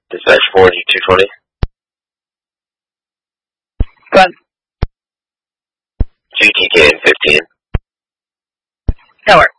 Dispatch 4220. Go ahead. GTK 15. That works.